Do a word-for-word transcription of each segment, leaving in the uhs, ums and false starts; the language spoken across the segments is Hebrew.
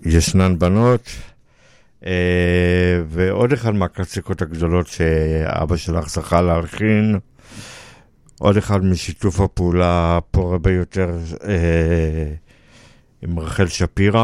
ישנן בנות, ועוד אחד מהקלאסיקות הגדולות שאבא שלך זכה להלחין, עוד אחד משיתוף הפעולה הפורה ביותר עם רחל שפירא,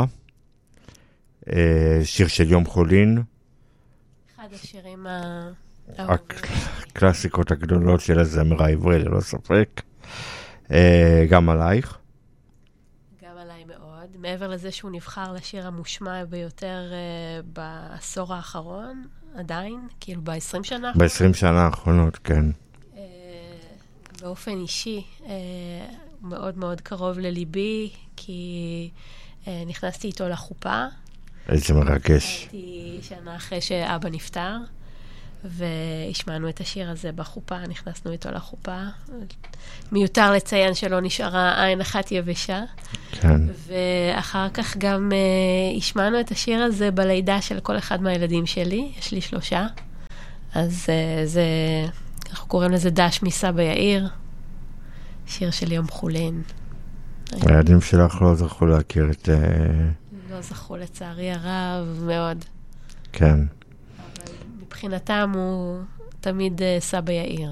שיר של יום חולין. אחד השירים הקלאסיקות הגדולות של הזמר העברי, ללא ספק. גם עלייך. גם עליי מאוד. מעבר לזה שהוא נבחר לשיר המושמע ביותר בעשור האחרון, עדיין, כאילו ב-עשרים שנה. ב-עשרים שנה האחרונות, כן. באופן אישי, מאוד מאוד קרוב לליבי, כי נכנסתי איתו לחופה. איזה מרגש. הייתי שנה אחרי שאבא נפטר, והשמענו את השיר הזה בחופה, נכנסנו איתו לחופה. מיותר לציין שלא נשארה עין אחת יבשה. כן. ואחר כך גם uh, השמענו את השיר הזה בלידה של כל אחד מהילדים שלי, יש לי שלושה. אז uh, זה, אנחנו קוראים לזה דש מסבא יאיר, שיר של יום חולין. הילדים שלך לא זכו להכיר את... לא זכו לצערי הרב מאוד. כן. מבחינתם הוא תמיד סבא יאיר.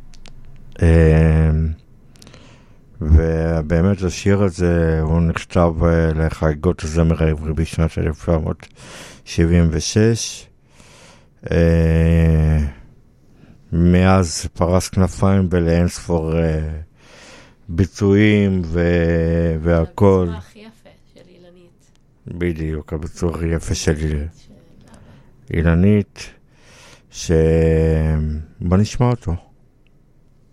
ובאמת השיר הזה הוא נכתב לחגיגות הזמר העברי בשנת אלף תשע מאות שבעים ושש. מאז פרס כנפיים ולאין ספור ביצועים והכל. הביצוע הכי יפה של אילנית. בדיוק, הביצוע הכי יפה של אילנית. שבוא נשמע אותו.